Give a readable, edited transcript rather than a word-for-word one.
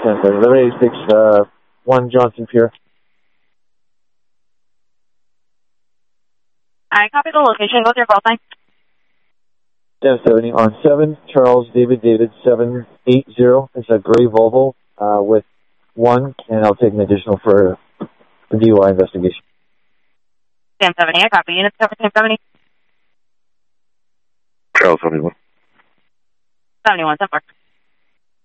1186, 1 Johnson Pier. I copy the location. What's your call sign? 1070 on 7, Charles David 780. It's a gray Volvo with 1, and I'll take an additional for the DUI investigation. 1070, I copy. Units cover 1070. Charles 71. 71, 10-4.